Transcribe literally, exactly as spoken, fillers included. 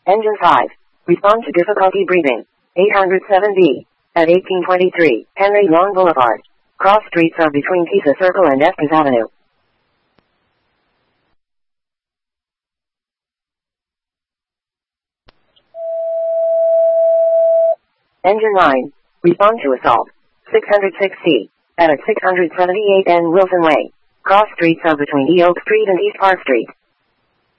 Engine five. Respond to difficulty breathing. eight hundred seven B. At eighteen twenty-three, Henry Long Boulevard. Cross streets are between Pisa Circle and Estes Avenue. Engine nine. Respond to assault. six hundred six C. At six hundred seventy-eight N Wilson Way. Cross streets are between E Oak Street and East Park Street.